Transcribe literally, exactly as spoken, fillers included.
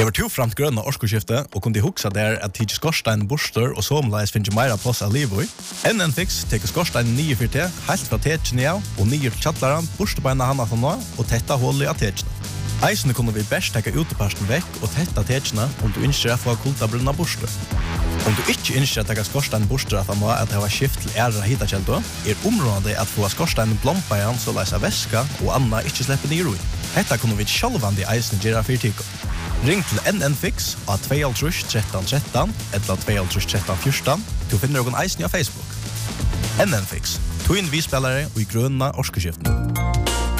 Hever to framt grønna orskoskifte og kunde hugsa der at tidsi skorstein borster og somleis finnes meira plass av liv i. N N Fix teker skorstein nye for te, heilt fra tekene av og nye til kjattlaran, borstebeina hana fra nå og tetta hullet av tekene. Eisene kunne vi best teka uteparsten vekk og tetta tekene om du innskjer å få kultabrunna borster. Om du ikke innskjer å teka skorstein borster at han må at det var skift til æra hitakjeldo, er området at få skorstein blompa igjen så leisa væska og anna ikke slipper nye roi. Hetta kunne vi sjálvandi eisene gjøre for tiko. Ring til N N Fix av to tre tre tre tre eller to tre tre tre fjorton. Du finner noen eisen av Facebook. N N Fix, to inn vi spillere og i grønna orskeskiften.